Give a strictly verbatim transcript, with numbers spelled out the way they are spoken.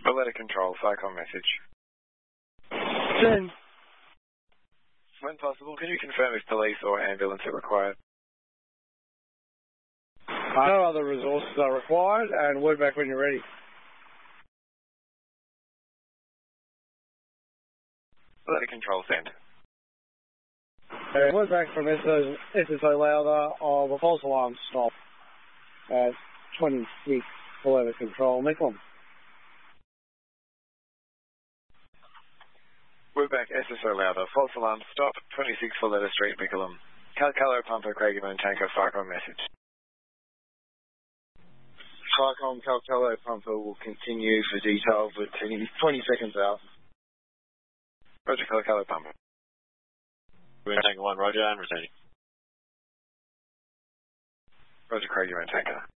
Letter control, FICOM message. Send. When possible, can you confirm if police or ambulance are required? No other resources are required, and word back when you're ready. Letter control, send. Uh, word back from S S O Lowther of a false alarm stop at twenty-six for letter control, Mickleham. We're back, S S O Lowther. False alarm, stop, twenty-six for Letter Street, Mickleham. Calcalo Pumper, Craigieburn Tanker, FICOM message. FICOM Calcalo Pumper will continue for detail for twenty seconds out. Roger, Calcalo Pumper. We're Tanker one, Roger, and returning. Roger, Craigieburn Tanker.